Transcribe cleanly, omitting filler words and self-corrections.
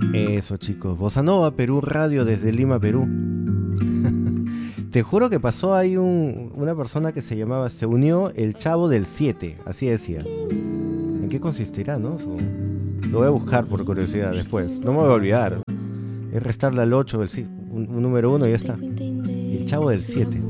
Eso, chicos. Bossa Nova Perú Radio desde Lima, Perú. Te juro que pasó ahí una persona que se unió el Chavo del 7, así decía. ¿En qué consistirá, no? Lo voy a buscar por curiosidad después. No me voy a olvidar. Es restarle al 8, un número 1 y ya está. Y el Chavo del 7.